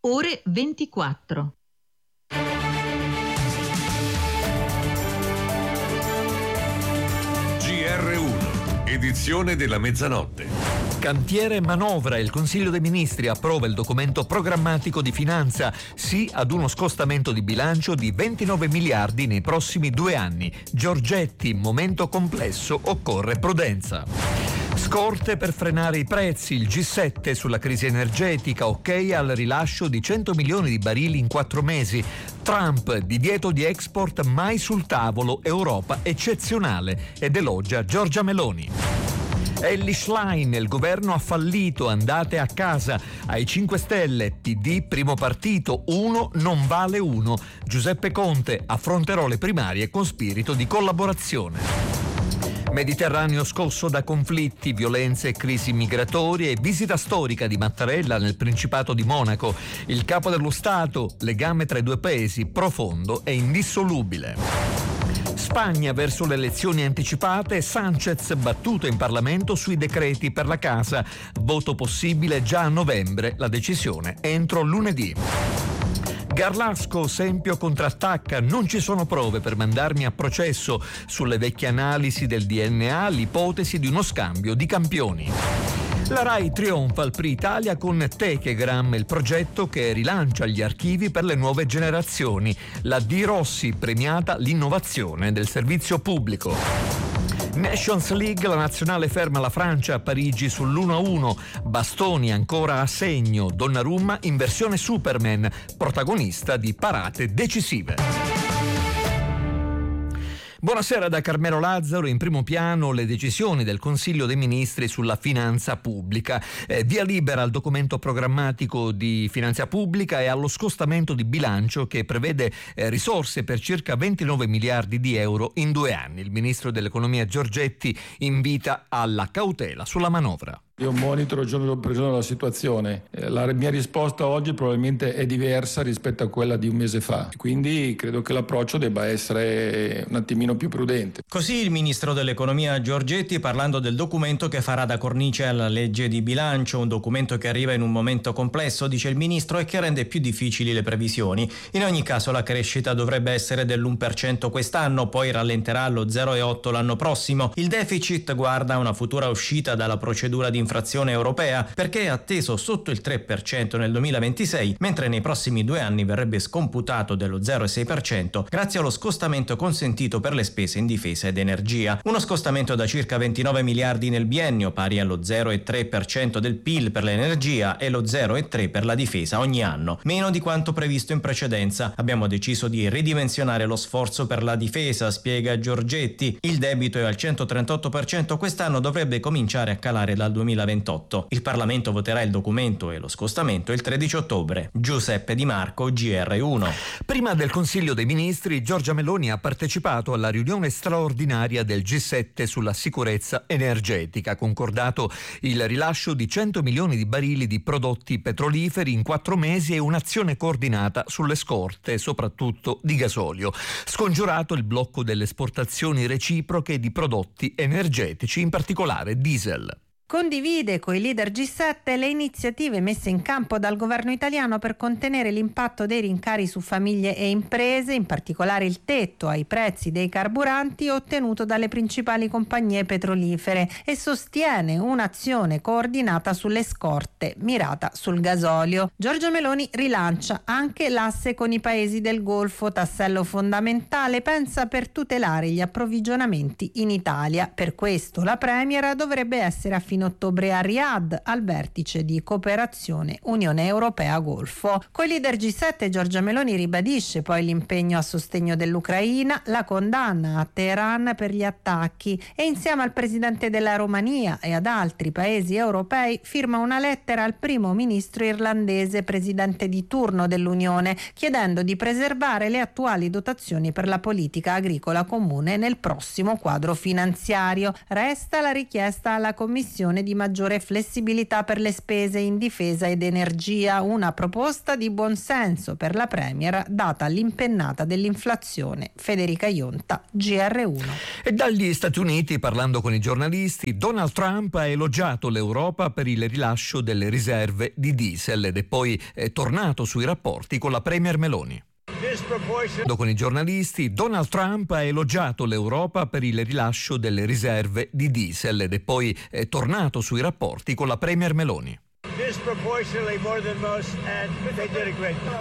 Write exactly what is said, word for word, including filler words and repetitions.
ore ventiquattro. G R uno, edizione della mezzanotte. Cantiere manovra, il Consiglio dei Ministri approva il documento programmatico di finanza, sì ad uno scostamento di bilancio di ventinove miliardi nei prossimi due anni. Giorgetti, momento complesso, occorre prudenza. Scorte per frenare i prezzi, il G sette sulla crisi energetica, ok al rilascio di cento milioni di barili in quattro mesi. Trump, divieto di export mai sul tavolo, Europa eccezionale, ed elogia Giorgia Meloni. Elly Schlein, il governo ha fallito, andate a casa. Ai cinque Stelle, P D primo partito, uno non vale uno. Giuseppe Conte, affronterò le primarie con spirito di collaborazione. Mediterraneo scosso da conflitti, violenze e crisi migratorie e visita storica di Mattarella nel Principato di Monaco. Il capo dello Stato, legame tra i due paesi profondo e indissolubile. Spagna verso le elezioni anticipate, Sánchez battuto in Parlamento sui decreti per la casa. Voto possibile già a novembre, la decisione entro lunedì. Garlasco, Sempio contrattacca, non ci sono prove per mandarmi a processo. Sulle vecchie analisi del D N A, l'ipotesi di uno scambio di campioni. La RAI trionfa al Prix Italia con Techegram, il progetto che rilancia gli archivi per le nuove generazioni. La D. Rossi, premiata l'innovazione del servizio pubblico. Nations League, la nazionale ferma la Francia a Parigi sull'uno a uno. Bastoni ancora a segno, Donnarumma in versione Superman, protagonista di parate decisive. Buonasera da Carmelo Lazzaro. In primo piano le decisioni del Consiglio dei Ministri sulla finanza pubblica. Eh, via libera al documento programmatico di finanza pubblica e allo scostamento di bilancio che prevede eh, risorse per circa ventinove miliardi di euro in due anni. Il ministro dell'Economia Giorgetti invita alla cautela sulla manovra. Io monitoro giorno dopo giorno la situazione. La mia risposta oggi probabilmente è diversa rispetto a quella di un mese fa, quindi credo che l'approccio debba essere un attimino più prudente. Così il ministro dell'Economia Giorgetti, parlando del documento che farà da cornice alla legge di bilancio, un documento che arriva in un momento complesso, dice il ministro, e che rende più difficili le previsioni. In ogni caso la crescita dovrebbe essere dell'uno per cento quest'anno, poi rallenterà allo zero virgola otto l'anno prossimo. Il deficit guarda a una futura uscita dalla procedura di infrazione europea perché è atteso sotto il tre per cento nel duemilaventisei, mentre nei prossimi due anni verrebbe scomputato dello zero virgola sei per cento grazie allo scostamento consentito per le spese in difesa ed energia. Uno scostamento da circa ventinove miliardi nel biennio, pari allo zero virgola tre per cento del P I L per l'energia e lo zero virgola tre per cento per la difesa ogni anno, meno di quanto previsto in precedenza. Abbiamo deciso di ridimensionare lo sforzo per la difesa, spiega Giorgetti. Il debito è al centotrentotto per cento quest'anno, dovrebbe cominciare a calare dal duemilaventotto. Il Parlamento voterà il documento e lo scostamento il tredici ottobre. Giuseppe Di Marco, G R uno. Prima del Consiglio dei Ministri, Giorgia Meloni ha partecipato alla riunione straordinaria del G sette sulla sicurezza energetica. Ha concordato il rilascio di cento milioni di barili di prodotti petroliferi in quattro mesi e un'azione coordinata sulle scorte, soprattutto di gasolio. Scongiurato il blocco delle esportazioni reciproche di prodotti energetici, in particolare diesel. Condivide coi leader G sette le iniziative messe in campo dal governo italiano per contenere l'impatto dei rincari su famiglie e imprese, in particolare il tetto ai prezzi dei carburanti ottenuto dalle principali compagnie petrolifere, e sostiene un'azione coordinata sulle scorte mirata sul gasolio. Giorgia Meloni rilancia anche l'asse con i paesi del Golfo, tassello fondamentale, pensa, per tutelare gli approvvigionamenti in Italia. Per questo la Premier dovrebbe essere a fine ottobre a Riyadh al vertice di cooperazione Unione Europea Golfo. Con i leader G sette Giorgia Meloni ribadisce poi l'impegno a sostegno dell'Ucraina, la condanna a Teheran per gli attacchi e insieme al presidente della Romania e ad altri paesi europei firma una lettera al primo ministro irlandese, presidente di turno dell'Unione, chiedendo di preservare le attuali dotazioni per la politica agricola comune nel prossimo quadro finanziario. Resta la richiesta alla Commissione previsione di maggiore flessibilità per le spese in difesa ed energia, una proposta di buonsenso per la Premier data l'impennata dell'inflazione. Federica Ionta, G R uno. E dagli Stati Uniti, parlando con i giornalisti, Donald Trump ha elogiato l'Europa per il rilascio delle riserve di diesel ed è poi è tornato sui rapporti con la Premier Meloni. Con i giornalisti, Donald Trump ha elogiato l'Europa per il rilascio delle riserve di diesel ed è poi è tornato sui rapporti con la Premier Meloni.